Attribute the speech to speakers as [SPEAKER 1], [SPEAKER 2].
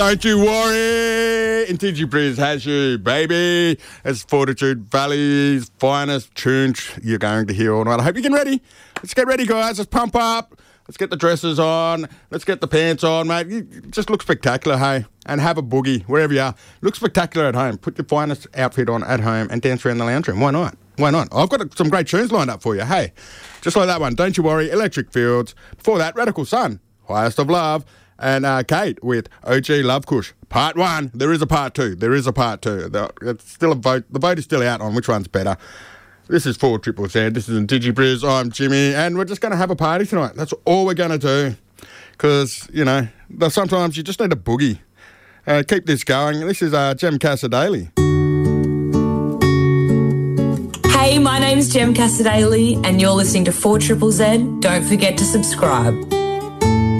[SPEAKER 1] Don't you worry, Intigibris has you, baby. It's Fortitude Valley's finest tunes you're going to hear all night. I hope you're getting ready. Let's get ready, guys. Let's pump up. Let's get the dresses on. Let's get the pants on, mate. You just look spectacular, hey? And have a boogie, wherever you are. Look spectacular at home. Put your finest outfit on at home and dance around the lounge room. Why not? Why not? I've got some great tunes lined up for you, hey? Just like that one. Don't You Worry, Electric Fields. Before that, Radical Sun, Highest of Love. And Kate with OG Love Kush. Part 1. There is a part 2. It's still a vote. The vote is still out on which one's better. This is 4 Triple Z. This is Intigibris. I'm Jimmy. And we're just going to have a party tonight. That's all we're going to do. Because, you know, sometimes you just need a boogie. Keep this going. This is Jem Casadale.
[SPEAKER 2] Hey, my name's Jem Casadale, and you're listening to 4 Triple Z. Don't forget to subscribe.